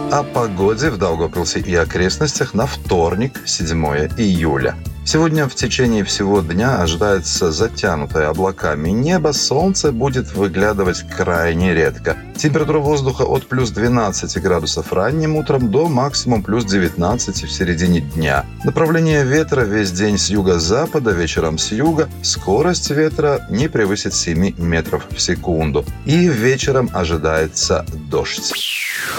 о погоде в Даугавпилсе и окрестностях на вторник, 7 июля. Сегодня в течение всего дня ожидается затянутое облаками небо, солнце будет выглядывать крайне редко. Температура воздуха от плюс 12 градусов ранним утром до максимум плюс 19 в середине дня. Направление ветра весь день с юго-запада, вечером с юга. Скорость ветра не превысит 7 метров в секунду. И вечером ожидается дождь.